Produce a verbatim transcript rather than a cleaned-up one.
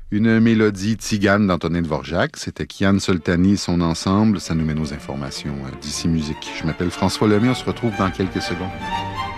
Une mélodie tzigane d'Antonin Dvorak. C'était Kian Soltani et son ensemble. Ça nous mène aux informations euh, d'ici musique. Je m'appelle François Lemay. On se retrouve dans quelques secondes.